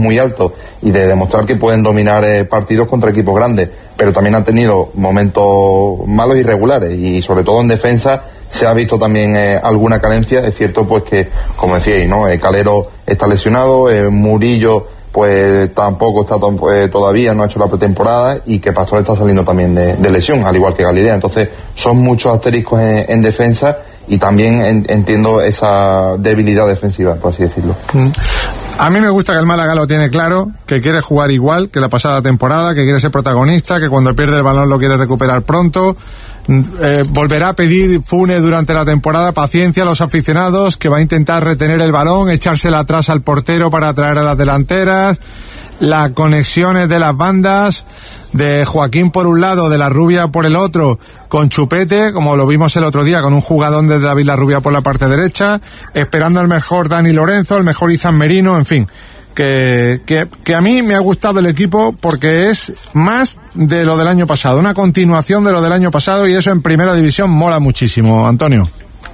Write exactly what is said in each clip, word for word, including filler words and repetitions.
muy altos y de demostrar que pueden dominar eh, partidos contra equipos grandes, pero también han tenido momentos malos y regulares, y sobre todo en defensa se ha visto también eh, alguna carencia. Es cierto pues que, como decíais, ¿no? Eh, Calero está lesionado, eh, Murillo pues tampoco está eh, todavía, no ha hecho la pretemporada, y que Pastor está saliendo también de, de lesión, al igual que Galilea. Entonces son muchos asteriscos en, en defensa, y también en, entiendo esa debilidad defensiva, por así decirlo. Mm. A mí me gusta que el Málaga lo tiene claro, que quiere jugar igual que la pasada temporada, que quiere ser protagonista, que cuando pierde el balón lo quiere recuperar pronto. Eh, volverá a pedir Funes durante la temporada paciencia a los aficionados, que va a intentar retener el balón, echársela atrás al portero para atraer a las delanteras, las conexiones de las bandas, de Joaquín por un lado, de la Rubia por el otro, con Chupete, como lo vimos el otro día, con un jugador de David la Rubia por la parte derecha, esperando al mejor Dani Lorenzo, al mejor Izan Merino, en fin. Que, que, que a mí me ha gustado el equipo porque es más de lo del año pasado, una continuación de lo del año pasado, y eso en primera división mola muchísimo, Antonio.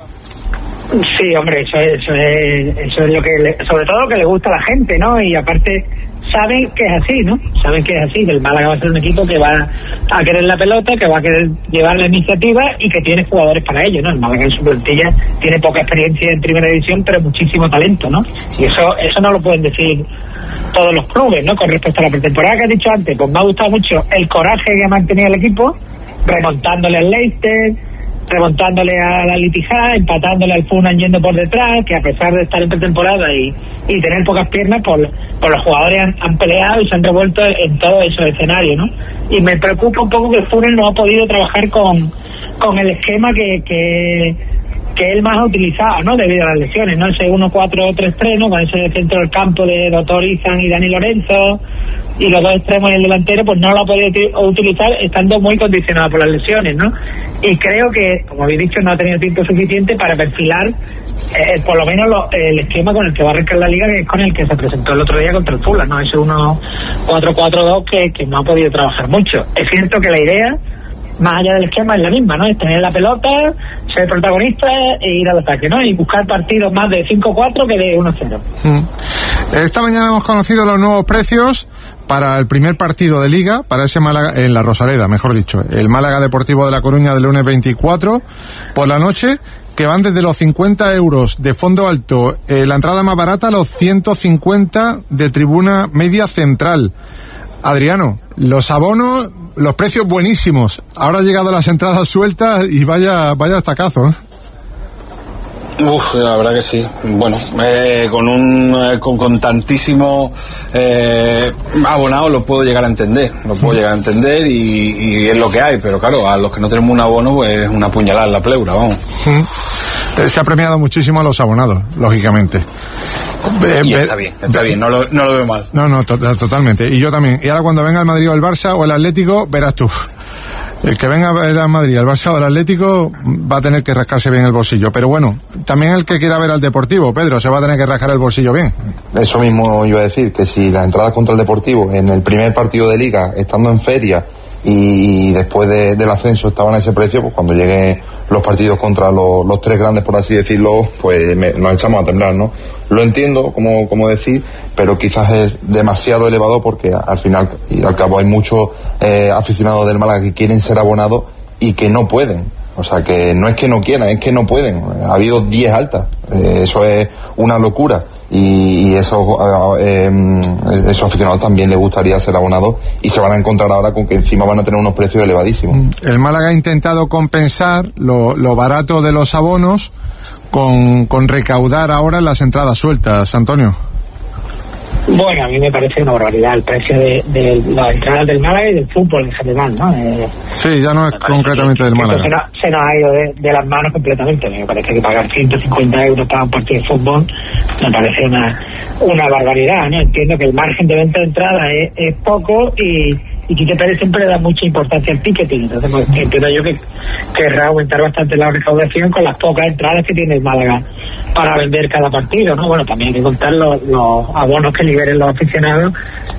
Sí, hombre, eso es, eso es, eso es lo que, le, sobre todo lo que le gusta a la gente, ¿no? Y aparte saben que es así, ¿no? Saben que es así, que el Málaga va a ser un equipo que va a querer la pelota, que va a querer llevar la iniciativa y que tiene jugadores para ello, ¿no? El Málaga en su plantilla tiene poca experiencia en primera división, pero muchísimo talento, ¿no? Y eso eso no lo pueden decir todos los clubes, ¿no? Con respecto a la pretemporada que has dicho antes, pues me ha gustado mucho el coraje que ha mantenido el equipo, remontándole al Leicester, remontándole a la Litijá, empatándole al Funan yendo por detrás, que a pesar de estar en pretemporada y, y tener pocas piernas, pues, pues los jugadores han, han peleado y se han revuelto en todos esos escenarios, ¿no? Y me preocupa un poco que el Funan no ha podido trabajar con, con el esquema que, que, que él más ha utilizado, ¿no? Debido a las lesiones, ¿no? Ese uno cuatro tres tres, ¿no? Con ese centro del campo de Doctor Izan y Dani Lorenzo, y los dos extremos y el delantero, pues no lo ha podido utilizar estando muy condicionado por las lesiones, ¿no? Y creo que, como habéis dicho, no ha tenido tiempo suficiente para perfilar eh, por lo menos lo, el esquema con el que va a arrancar la liga, que es con el que se presentó el otro día contra el Fulham, ¿no? Ese uno cuatro cuatro dos que, que no ha podido trabajar mucho. Es cierto que la idea, más allá del esquema, es la misma, ¿no? Es tener la pelota, ser protagonista e ir al ataque, ¿no? Y buscar partidos más de cinco cuatro que de uno cero. Mm. Esta mañana hemos conocido los nuevos precios para el primer partido de Liga, para ese Málaga, en la Rosaleda, mejor dicho, el Málaga Deportivo de La Coruña del lunes veinticuatro por la noche, que van desde los cincuenta euros de fondo alto, eh, la entrada más barata, los ciento cincuenta de tribuna media central. Adriano, los abonos, los precios buenísimos. Ahora han llegado las entradas sueltas y vaya, vaya estacazo, ¿eh? Uf, la verdad que sí. Bueno, eh, con un eh, con, con tantísimo eh, abonado lo puedo llegar a entender, lo puedo llegar a entender y, y es lo que hay, pero claro, a los que no tenemos un abono, pues es una puñalada en la pleura, vamos. Se ha premiado muchísimo a los abonados, lógicamente. Eh, y está bien, está bien, no lo, no lo veo mal. No, no, to- totalmente. Y yo también. Y ahora cuando venga el Madrid o el Barça o el Atlético, verás tú. El que venga a ver al Madrid, al Barça o al Atlético va a tener que rascarse bien el bolsillo. Pero bueno, también el que quiera ver al Deportivo, Pedro, se va a tener que rascar el bolsillo bien. Eso mismo iba a decir, que si las entradas contra el Deportivo en el primer partido de Liga, estando en feria y después de, del ascenso estaban a ese precio, pues cuando lleguen los partidos contra los, los tres grandes, por así decirlo, pues me, nos echamos a temblar, ¿no? Lo entiendo, como, como decir, pero quizás es demasiado elevado porque al final y al cabo hay muchos eh, aficionados del Málaga que quieren ser abonados y que no pueden. O sea, que no es que no quieran, es que no pueden. Ha habido diez altas. Eh, eso es una locura. Y, y esos, eh, esos aficionados también les gustaría ser abonados y se van a encontrar ahora con que encima van a tener unos precios elevadísimos. El Málaga ha intentado compensar lo, lo barato de los abonos con, con recaudar ahora las entradas sueltas, Antonio. Bueno, a mí me parece una barbaridad el precio de, de las entradas del Málaga y del fútbol en general, ¿no? Eh, sí, ya no es concretamente del Málaga. Se nos, se nos ha ido de, de las manos completamente. Me parece que pagar ciento cincuenta euros para un partido de fútbol me parece una una barbaridad, ¿no? Entiendo que el margen de venta de entradas es, es poco y, y Quique Pérez siempre le da mucha importancia al ticketing. Entonces, pues, entiendo yo que querrá aumentar bastante la recaudación con las pocas entradas que tiene el Málaga para vender cada partido, ¿no? Bueno, también hay que contar los, los abonos que liberen los aficionados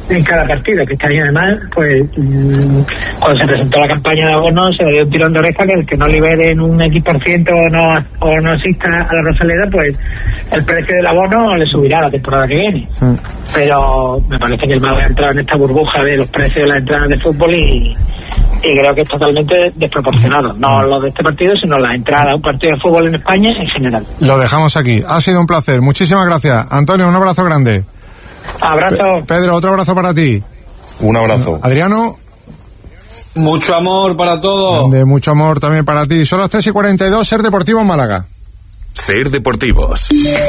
en cada partido, que este año además, pues mmm, cuando se presentó la campaña de abonos se le dio un tirón de oreja que el que no liberen un X por ciento o no, o no asista a la Rosaleda, pues el precio del abono le subirá la temporada que viene. Mm. Pero me parece que el Málaga ha entrado en esta burbuja de los precios de las entradas de fútbol y, y creo que es totalmente desproporcionado, no lo de este partido, sino la entrada a un partido de fútbol en España en general. Lo dejamos aquí, ha sido un placer, muchísimas gracias. Antonio, un abrazo grande. Abrazo. Pe- Pedro, otro abrazo para ti. Un abrazo. Adriano. Mucho amor para todos. De mucho amor también para ti. Son las tres y cuarenta y dos, Ser Deportivo en Málaga. Ser Deportivos.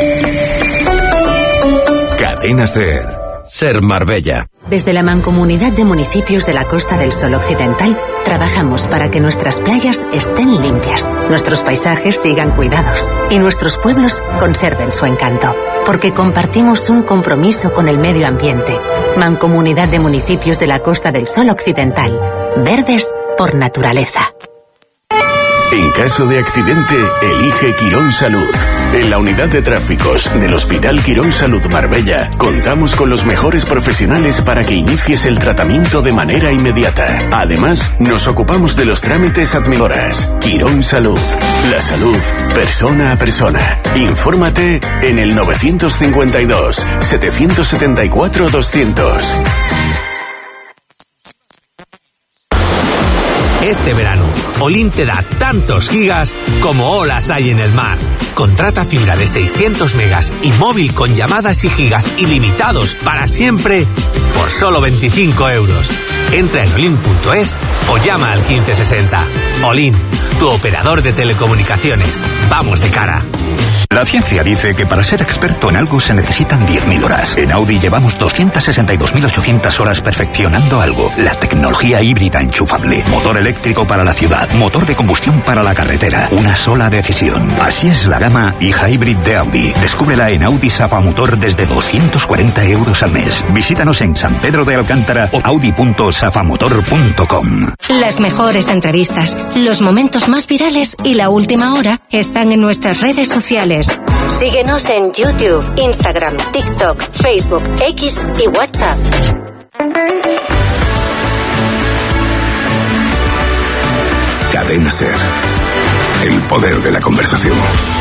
Cadena Ser. Ser Marbella. Desde la Mancomunidad de Municipios de la Costa del Sol Occidental, trabajamos para que nuestras playas estén limpias, nuestros paisajes sigan cuidados y nuestros pueblos conserven su encanto. Porque compartimos un compromiso con el medio ambiente. Mancomunidad de Municipios de la Costa del Sol Occidental. Verdes por naturaleza. En caso de accidente, elige Quirón Salud. En la unidad de tráficos del Hospital Quirón Salud Marbella, contamos con los mejores profesionales para que inicies el tratamiento de manera inmediata. Además, nos ocupamos de los trámites administrativos. Quirón Salud. La salud, persona a persona. Infórmate en el novecientos cincuenta y dos, setecientos setenta y cuatro, doscientos. Este verano, Olin te da tantos gigas como olas hay en el mar. Contrata fibra de seiscientos megas y móvil con llamadas y gigas ilimitados para siempre por solo veinticinco euros. Entra en olin punto es o llama al quince sesenta. Olin, tu operador de telecomunicaciones. Vamos de cara. La ciencia dice que para ser experto en algo se necesitan diez mil horas. En Audi llevamos doscientas sesenta y dos mil ochocientas horas perfeccionando algo. La tecnología híbrida enchufable. Motor eléctrico para la ciudad. Motor de combustión para la carretera. Una sola decisión. Así es la gama e-Hybrid de Audi. Descúbrela en Audi Safa Motor desde doscientos cuarenta euros al mes. Visítanos en San Pedro de Alcántara o audi punto safamotor punto com. Las mejores entrevistas, los momentos más virales y la última hora están en nuestras redes sociales. Síguenos en YouTube, Instagram, TikTok, Facebook, X y WhatsApp. Cadena Ser. El poder de la conversación.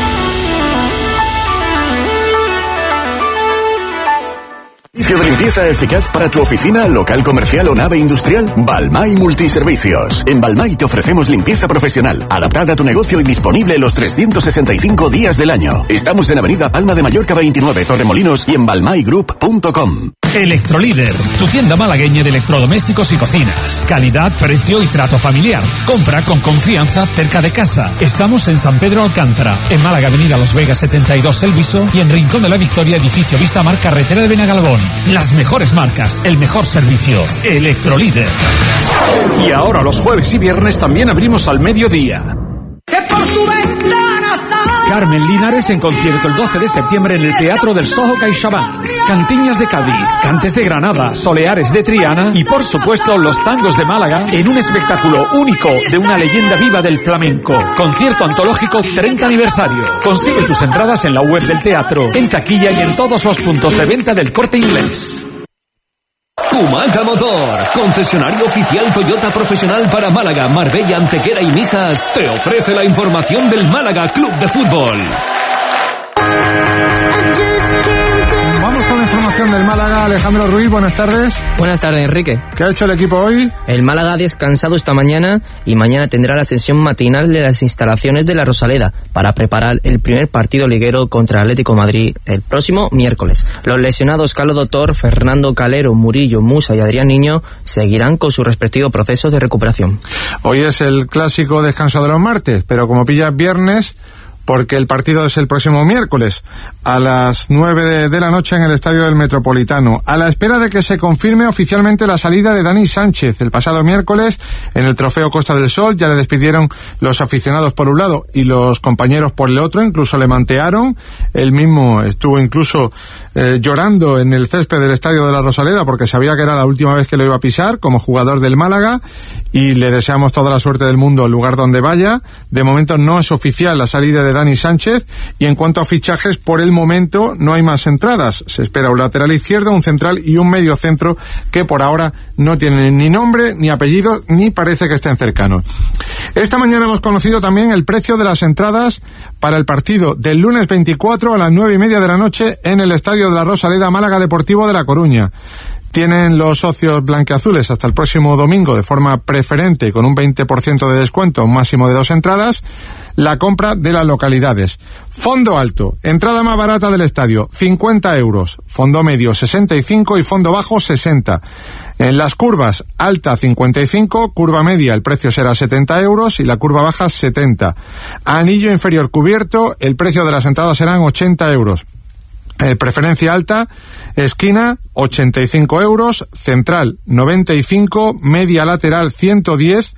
Servicio de limpieza eficaz para tu oficina, local comercial o nave industrial. Balmay Multiservicios. En Balmay te ofrecemos limpieza profesional, adaptada a tu negocio y disponible los trescientos sesenta y cinco días del año. Estamos en Avenida Palma de Mallorca veintinueve, Torremolinos y en balmay group punto com. Electrolíder, tu tienda malagueña de electrodomésticos y cocinas. Calidad, precio y trato familiar. Compra con confianza cerca de casa. Estamos en San Pedro Alcántara, en Málaga, Avenida Los Vegas setenta y dos El Viso y en Rincón de la Victoria, edificio Vista Mar, carretera de Benagalbón. Las mejores marcas, el mejor servicio. Electrolíder. Y ahora los jueves y viernes también abrimos al mediodía. Carmen Linares en concierto el doce de septiembre en el Teatro del Soho CaixaBank. Cantiñas de Cádiz, Cantes de Granada, Soleares de Triana y por supuesto los tangos de Málaga en un espectáculo único de una leyenda viva del flamenco. Concierto antológico treinta aniversario. Consigue tus entradas en la web del teatro, en taquilla y en todos los puntos de venta del Corte Inglés. Kumaca Motor, concesionario oficial Toyota profesional para Málaga, Marbella, Antequera y Mijas, te ofrece la información del Málaga Club de Fútbol. Vamos con la información del Málaga. Alejandro Ruiz, buenas tardes. Buenas tardes, Enrique. ¿Qué ha hecho el equipo hoy? El Málaga ha descansado esta mañana y mañana tendrá la sesión matinal de las instalaciones de la Rosaleda para preparar el primer partido liguero contra el Atlético de Madrid el próximo miércoles. Los lesionados Carlos Doctor, Fernando Calero, Murillo, Musa y Adrián Niño seguirán con su respectivo proceso de recuperación. Hoy es el clásico descanso de los martes, pero como pilla viernes, porque el partido es el próximo miércoles a las nueve de, de la noche en el Estadio del Metropolitano, a la espera de que se confirme oficialmente la salida de Dani Sánchez. El pasado miércoles en el Trofeo Costa del Sol ya le despidieron los aficionados por un lado y los compañeros por el otro, incluso le mantearon. Él mismo estuvo incluso eh, llorando en el césped del Estadio de la Rosaleda porque sabía que era la última vez que lo iba a pisar como jugador del Málaga, y le deseamos toda la suerte del mundo al lugar donde vaya. De momento no es oficial la salida de de Dani Sánchez. Y en cuanto a fichajes, por el momento no hay más entradas. Se espera un lateral izquierdo, un central y un medio centro que por ahora no tienen ni nombre, ni apellido, ni parece que estén cercanos. Esta mañana hemos conocido también el precio de las entradas para el partido del lunes veinticuatro a las nueve y media de la noche en el Estadio de la Rosaleda, Málaga Deportivo de La Coruña. Tienen los socios blanquiazules hasta el próximo domingo de forma preferente con un veinte por ciento de descuento, un máximo de dos entradas, la compra de las localidades. Fondo alto, entrada más barata del estadio, cincuenta euros, fondo medio sesenta y cinco y fondo bajo sesenta. En las curvas, alta cincuenta y cinco, curva media el precio será setenta euros y la curva baja setenta. Anillo inferior cubierto, el precio de las entradas serán ochenta euros. Eh, preferencia alta, esquina ochenta y cinco euros, central noventa y cinco, media lateral ciento diez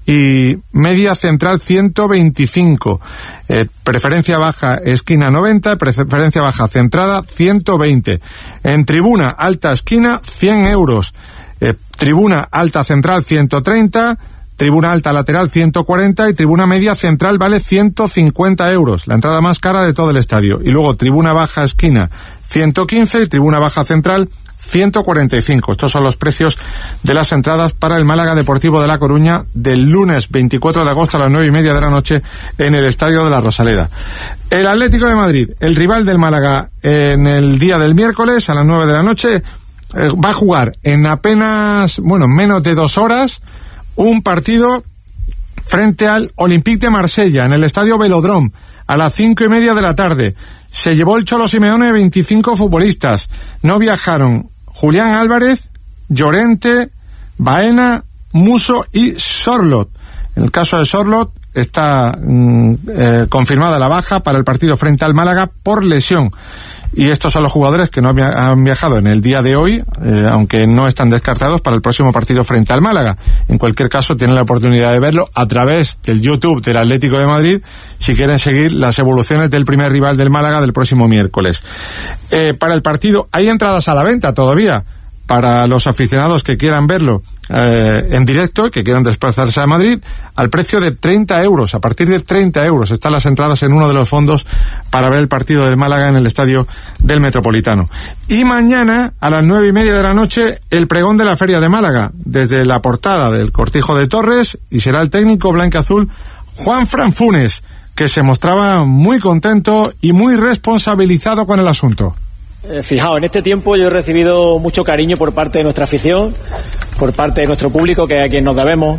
y media central ciento veinticinco. Eh, preferencia baja, esquina noventa, preferencia baja centrada ciento veinte. En tribuna alta esquina cien euros, eh, tribuna alta central ciento treinta, tribuna alta lateral ciento cuarenta y tribuna media central vale ciento cincuenta euros, la entrada más cara de todo el estadio. Y luego tribuna baja esquina ciento quince y tribuna baja central ciento cuarenta y cinco. Estos son los precios de las entradas para el Málaga Deportivo de La Coruña del lunes veinticuatro de agosto a las nueve y media de la noche en el Estadio de la Rosaleda. El Atlético de Madrid, el rival del Málaga en el día del miércoles a las nueve de la noche, eh, va a jugar en apenas, bueno, menos de dos horas un partido frente al Olympique de Marsella en el Estadio Velodrome a las cinco y media de la tarde. Se llevó el Cholo Simeone veinticinco futbolistas. No viajaron Julián Álvarez, Llorente, Baena, Muso y Sorloth. En el caso de Sorloth está mm, eh, confirmada la baja para el partido frente al Málaga por lesión. Y estos son los jugadores que no han viajado en el día de hoy, eh, aunque no están descartados para el próximo partido frente al Málaga. En cualquier caso, tienen la oportunidad de verlo a través del YouTube del Atlético de Madrid, si quieren seguir las evoluciones del primer rival del Málaga del próximo miércoles. Eh, para el partido, hay entradas a la venta todavía para los aficionados que quieran verlo eh, en directo, que quieran desplazarse a Madrid, al precio de treinta euros. A partir de treinta euros están las entradas en uno de los fondos para ver el partido del Málaga en el Estadio del Metropolitano. Y mañana, a las nueve y media de la noche, el pregón de la Feria de Málaga, desde la portada del Cortijo de Torres, y será el técnico blanquiazul Juanfran Funes, que se mostraba muy contento y muy responsabilizado con el asunto. Eh, fijaos, en este tiempo yo he recibido mucho cariño por parte de nuestra afición, por parte de nuestro público, que es a quien nos debemos.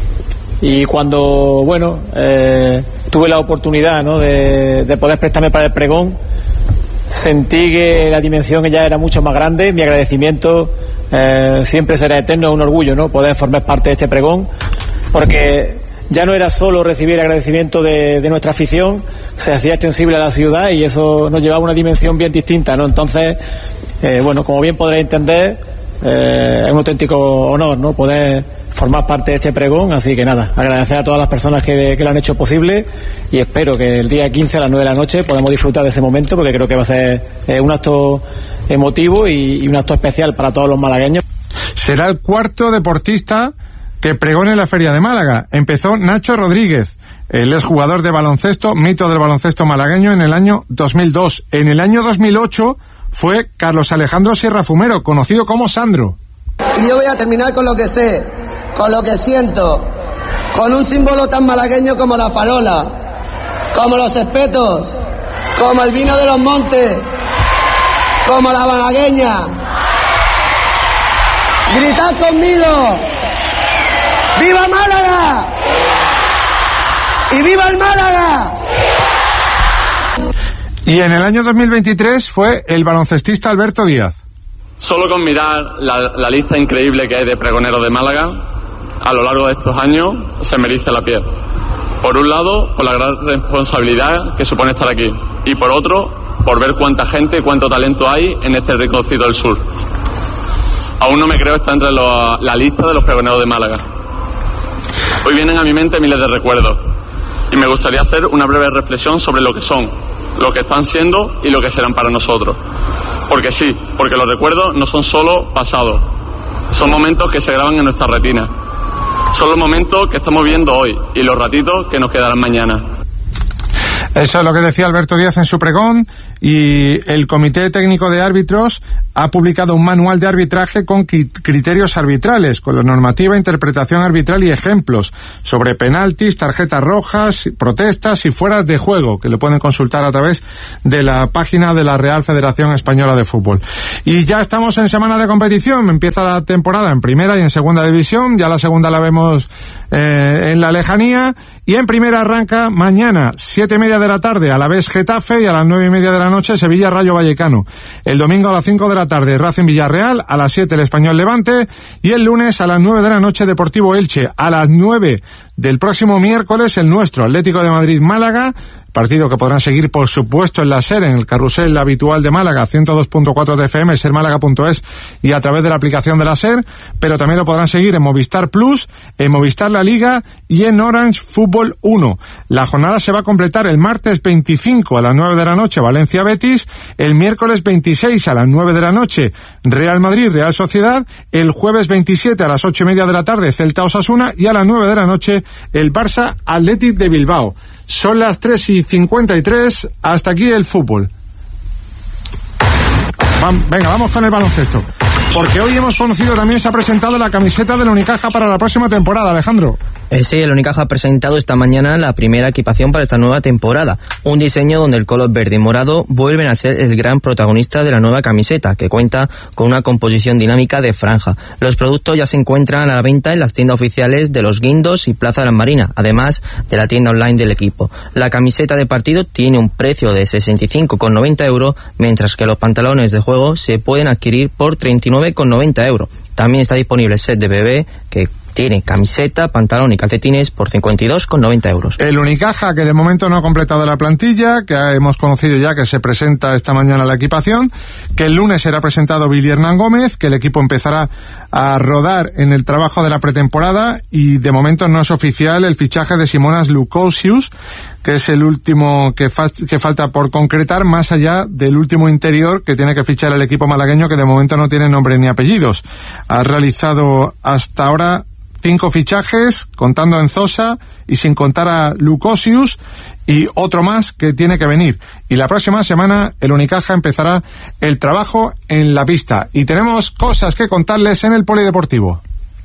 Y cuando, bueno, eh, tuve la oportunidad, ¿no?, de, de poder prestarme para el pregón, sentí que la dimensión ya era mucho más grande. Mi agradecimiento eh, siempre será eterno, es un orgullo, ¿no?, poder formar parte de este pregón, porque ya no era solo recibir el agradecimiento de, de nuestra afición, se hacía extensible a la ciudad y eso nos llevaba a una dimensión bien distinta, ¿no? Entonces, eh, bueno, como bien podréis entender, eh, es un auténtico honor, ¿no?, poder formar parte de este pregón. Así que nada, agradecer a todas las personas que, que lo han hecho posible y espero que el día quince a las nueve de la noche podamos disfrutar de ese momento, porque creo que va a ser eh, un acto emotivo y, y un acto especial para todos los malagueños. Será el cuarto deportista que pregone en la Feria de Málaga. Empezó Nacho Rodríguez, el exjugador de baloncesto, mito del baloncesto malagueño, en el año dos mil dos. En el año dos mil ocho fue Carlos Alejandro Sierra Fumero, conocido como Sandro. Y yo voy a terminar con lo que sé, con lo que siento, con un símbolo tan malagueño como la farola, como los espetos, como el vino de los montes, como la malagueña. ¡Gritad conmigo! ¡Viva Málaga! ¡Y viva el Málaga! Y en el año dos mil veintitrés fue el baloncestista Alberto Díaz. Solo con mirar la, la lista increíble que hay de pregoneros de Málaga a lo largo de estos años se me eriza la piel. Por un lado, por la gran responsabilidad que supone estar aquí, y por otro, por ver cuánta gente, cuánto talento hay en este reconocido del sur. Aún no me creo estar entre los, la lista de los pregoneros de Málaga. Hoy vienen a mi mente miles de recuerdos y me gustaría hacer una breve reflexión sobre lo que son, lo que están siendo y lo que serán para nosotros. Porque sí, porque los recuerdos no son solo pasados, son momentos que se graban en nuestra retina. Son los momentos que estamos viendo hoy y los ratitos que nos quedarán mañana. Eso es lo que decía Alberto Díaz en su pregón, y el Comité Técnico de Árbitros ha publicado un manual de arbitraje con criterios arbitrales, con la normativa, interpretación arbitral y ejemplos sobre penaltis, tarjetas rojas, protestas y fueras de juego, que lo pueden consultar a través de la página de la Real Federación Española de Fútbol. Y ya estamos en semana de competición, empieza la temporada en primera y en segunda división, ya la segunda la vemos eh, en la lejanía, y en primera arranca mañana, siete y media de la tarde, a la vez Getafe, y a las nueve y media de la noche Sevilla Rayo Vallecano. El domingo a las cinco de la tarde Racing Villarreal, a las siete el Español Levante, y el lunes a las nueve de la noche Deportivo Elche. A las nueve del próximo miércoles el nuestro Atlético de Madrid Málaga, partido que podrán seguir por supuesto en la SER, en el carrusel habitual de Málaga, ciento dos punto cuatro de F M, ser málaga punto es, y a través de la aplicación de la SER, pero también lo podrán seguir en Movistar Plus, en Movistar La Liga y en Orange Fútbol uno. La jornada se va a completar el martes veinticinco a las nueve de la noche Valencia Betis, el miércoles veintiséis a las nueve de la noche Real Madrid Real Sociedad, el jueves veintisiete a las ocho y media de la tarde Celta Osasuna, y a las nueve de la noche el Barça Athletic de Bilbao. Son las tres y cincuenta y tres, hasta aquí el fútbol. Venga, vamos con el baloncesto, porque hoy hemos conocido, también se ha presentado la camiseta del Unicaja para la próxima temporada, Alejandro. Eh, sí, el Unicaja ha presentado esta mañana la primera equipación para esta nueva temporada. Un diseño donde el color verde y morado vuelven a ser el gran protagonista de la nueva camiseta, que cuenta con una composición dinámica de franja. Los productos ya se encuentran a la venta en las tiendas oficiales de Los Guindos y Plaza de la Marina, además de la tienda online del equipo. La camiseta de partido tiene un precio de sesenta y cinco con noventa euros, mientras que los pantalones de juego se pueden adquirir por treinta y nueve con noventa euros. También está disponible el set de bebé, que tiene camiseta, pantalón y calcetines por cincuenta y dos con noventa euros. El Unicaja, que de momento no ha completado la plantilla, que hemos conocido ya que se presenta esta mañana la equipación, que el lunes será presentado Billy Hernán Gómez, que el equipo empezará a rodar en el trabajo de la pretemporada, y de momento no es oficial el fichaje de Simonas Lukosius, que es el último que, fa que falta por concretar, más allá del último interior que tiene que fichar el equipo malagueño, que de momento no tiene nombre ni apellidos. Ha realizado hasta ahora cinco fichajes, contando en Zosa y sin contar a Lukosius, y otro más que tiene que venir. Y la próxima semana el Unicaja empezará el trabajo en la pista. Y tenemos cosas que contarles en el polideportivo.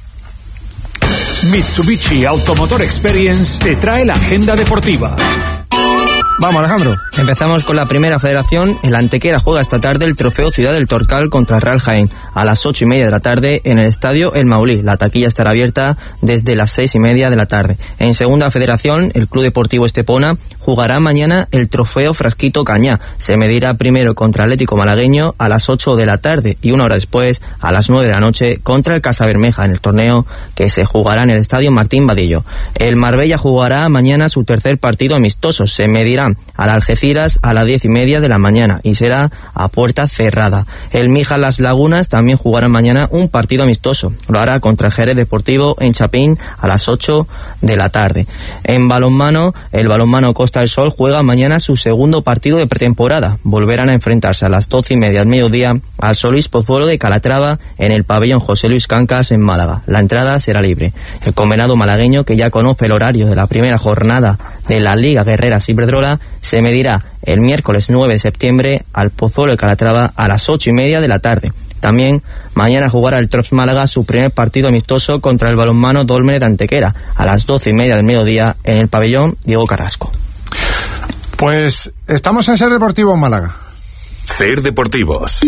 Mitsubishi Automotor Experience te trae la agenda deportiva. Vamos, Alejandro. Empezamos con la primera federación. El Antequera juega esta tarde el trofeo Ciudad del Torcal contra el Real Jaén a las ocho y media de la tarde en el estadio El Maulí. La taquilla estará abierta desde las seis y media de la tarde. En segunda federación, el Club Deportivo Estepona jugará mañana el trofeo Frasquito Cañá. Se medirá primero contra Atlético Malagueño a las ocho de la tarde y una hora después, a las nueve de la noche, contra el Casa Bermeja en el torneo que se jugará en el estadio Martín Vadillo. El Marbella jugará mañana su tercer partido amistoso. Se medirá al Algeciras a las diez y media de la mañana y será a puerta cerrada. El Mijas Las Lagunas también jugará mañana un partido amistoso. Lo hará contra el Jerez Deportivo en Chapín a las ocho de la tarde. En balonmano, el balonmano Costa del Sol juega mañana su segundo partido de pretemporada. Volverán a enfrentarse a las doce y media del mediodía al Solís Pozuelo de Calatrava en el pabellón José Luis Cancas en Málaga. La entrada será libre. El combinado malagueño, que ya conoce el horario de la primera jornada de la Liga Guerrera Iberdrola, se medirá el miércoles nueve de septiembre al Pozuelo de Calatrava a las ocho y media de la tarde. También mañana jugará el Trops Málaga su primer partido amistoso contra el balonmano Dolmen de Antequera a las doce y media del mediodía en el pabellón Diego Carrasco. Pues estamos en Ser Deportivo Málaga. Ser Deportivos.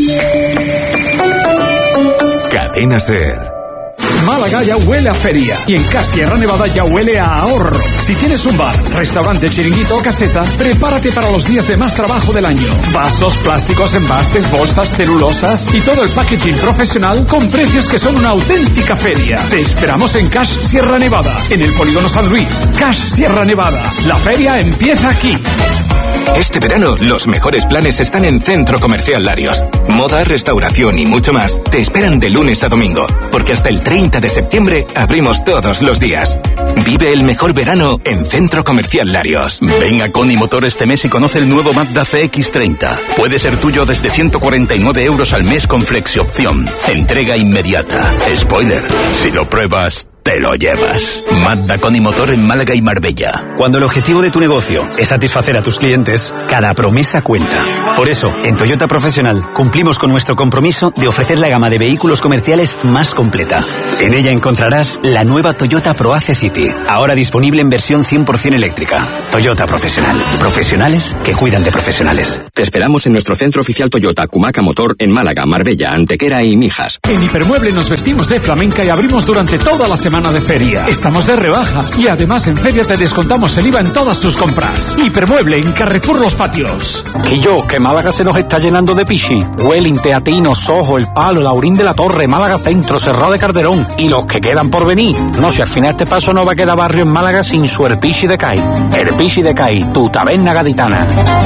Cadena Ser. Málaga ya huele a feria y en Cash Sierra Nevada ya huele a ahorro. Si tienes un bar, restaurante, chiringuito o caseta, prepárate para los días de más trabajo del año. Vasos, plásticos, envases, bolsas, celulosas y todo el packaging profesional con precios que son una auténtica feria. Te esperamos en Cash Sierra Nevada, en el Polígono San Luis. Cash Sierra Nevada, la feria empieza aquí. Este verano, los mejores planes están en Centro Comercial Larios. Moda, restauración y mucho más te esperan de lunes a domingo, porque hasta el treinta de septiembre abrimos todos los días. Vive el mejor verano en Centro Comercial Larios. Ven a Coni Motor este mes y conoce el nuevo Mazda C X treinta. Puede ser tuyo desde ciento cuarenta y nueve euros al mes con flexi opción. Entrega inmediata. Spoiler, si lo pruebas, te lo llevas. Mazda con y motor en Málaga y Marbella. Cuando el objetivo de tu negocio es satisfacer a tus clientes, cada promesa cuenta. Por eso, en Toyota Profesional cumplimos con nuestro compromiso de ofrecer la gama de vehículos comerciales más completa. En ella encontrarás la nueva Toyota ProAce City, ahora disponible en versión cien por ciento eléctrica. Toyota Profesional. Profesionales que cuidan de profesionales. Te esperamos en nuestro centro oficial Toyota Cumaca Motor en Málaga, Marbella, Antequera y Mijas. En Hipermueble nos vestimos de flamenca y abrimos durante toda la semana de feria. Estamos de rebajas y además en feria te descontamos el I V A en todas tus compras. Hipermueble en Carrefour Los Patios. Y yo, que Málaga se nos está llenando de pichi. Welling, Teatino, Sojo, El Palo, Laurín de la Torre, Málaga Centro, Cerrado de Calderón y los que quedan por venir. No, si al final este paso no va a quedar barrio en Málaga sin su Erpichi de Cai. Erpichi de Cai, tu taberna gaditana.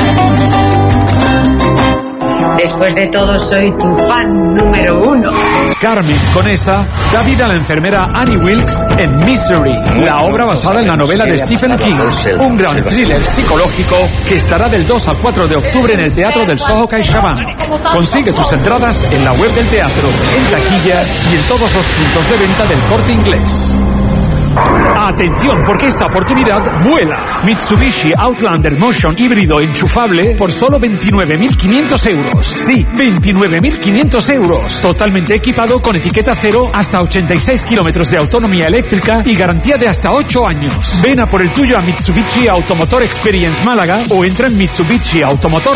Después de todo, soy tu fan número uno. Carmen Conesa da vida a la enfermera Annie Wilkes en Misery, la obra basada en la novela de Stephen King, un gran thriller psicológico que estará del dos al cuatro de octubre en el Teatro del Soho CaixaBank. Consigue tus entradas en la web del teatro, en taquilla y en todos los puntos de venta del Corte Inglés. Atención, porque esta oportunidad vuela. Mitsubishi Outlander Motion híbrido enchufable por solo veintinueve mil quinientos euros. Sí, veintinueve mil quinientos euros. Totalmente equipado con etiqueta cero, hasta ochenta y seis kilómetros de autonomía eléctrica y garantía de hasta ocho años. Ven a por el tuyo a Mitsubishi Automotor Experience Málaga o entra en Mitsubishi Automotor